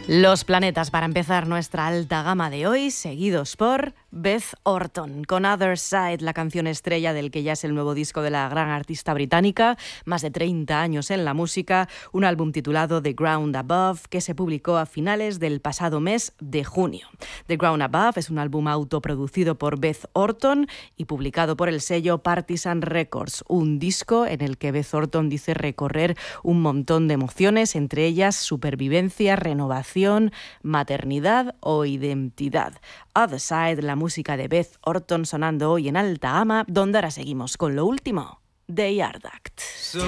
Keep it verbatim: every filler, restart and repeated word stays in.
Los Planetas para empezar nuestra alta gama de hoy, seguidos por Beth Orton, con Other Side, la canción estrella del que ya es el nuevo disco de la gran artista británica, más de treinta años en la música, un álbum titulado The Ground Above, que se publicó a finales del pasado mes de junio. The Ground Above es un álbum autoproducido por Beth Orton y publicado por el sello Partisan Records, un disco en el que Beth Orton dice recorrer un montón de emociones, entre ellas supervivencia, renovación, maternidad o identidad. Other Side, la música de Beth Orton sonando hoy en alta gama, donde ahora seguimos con lo último de Yard Act.